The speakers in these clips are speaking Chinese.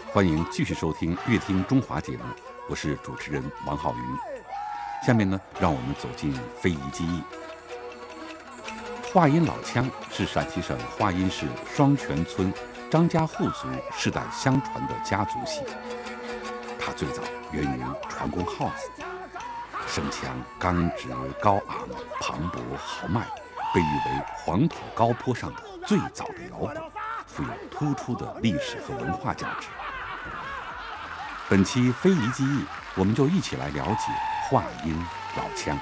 欢迎继续收听《乐听中华》节目，我是主持人王浩云。下面呢，让我们走进非遗技艺。话音老腔是陕西省华阴市双泉村张家户族世代相传的家族戏，它最早源于传功号子，声腔刚直高昂、磅礴豪迈，被誉为黄土高坡上的最早的摇滚，富有突出的历史和文化价值。本期非遗技艺，我们就一起来了解话音老腔。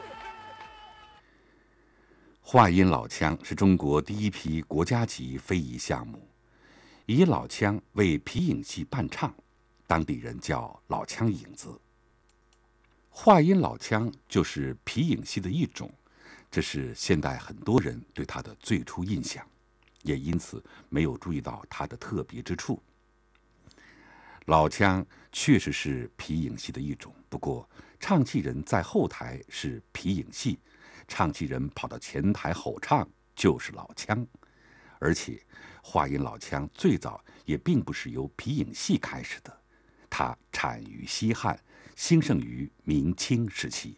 话音老腔是中国第一批国家级非遗项目，以老腔为皮影戏伴唱，当地人叫老腔影子。话音老腔就是皮影戏的一种，这是现代很多人对它的最初印象，也因此没有注意到它的特别之处。老腔确实是皮影戏的一种，不过唱戏人在后台是皮影戏，唱戏人跑到前台吼唱就是老腔。而且话音老腔最早也并不是由皮影戏开始的，它产于西汉，兴盛于明清时期。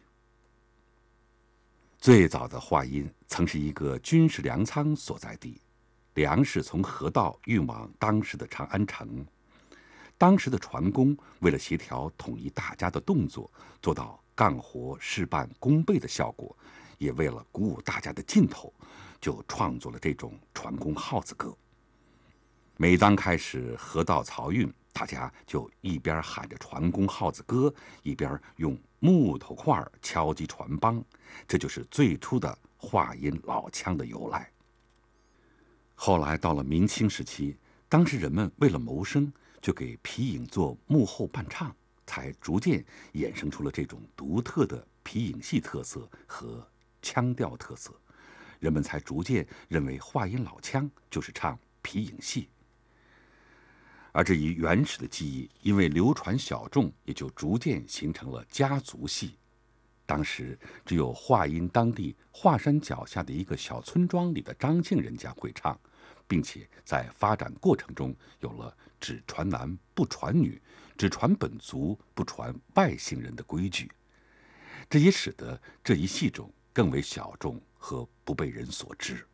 最早的话音曾是一个军事粮仓所在地，粮食从河道运往当时的长安城。当时的船工为了协调统一大家的动作，做到干活事半功倍的效果，也为了鼓舞大家的劲头，就创作了这种船工号子歌。每当开始河道漕运，大家就一边喊着船工号子歌，一边用木头块敲击船帮，这就是最初的话音老腔的由来。后来到了明清时期，当时人们为了谋生，就给皮影做幕后伴唱，才逐渐衍生出了这种独特的皮影戏特色和腔调特色，人们才逐渐认为话音老腔就是唱皮影戏。而这一原始的技艺因为流传小众，也就逐渐形成了家族戏。当时只有华阴当地华山脚下的一个小村庄里的张姓人家会唱，并且在发展过程中有了只传男不传女，只传本族不传外姓人的规矩，这也使得这一戏种更为小众和不被人所知。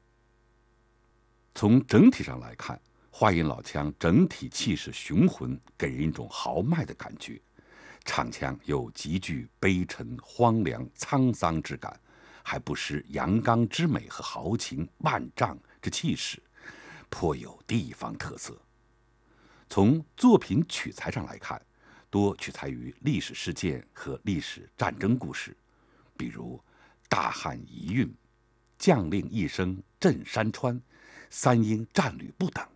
从整体上来看，话音老腔整体气势雄浑，给人一种豪迈的感觉，唱腔又极具悲沉、荒凉、沧桑之感，还不失阳刚之美和豪情万丈之气势，颇有地方特色。从作品取材上来看，多取材于历史事件和历史战争故事，比如大汉遗韵、将令一声震山川、三英战吕布等。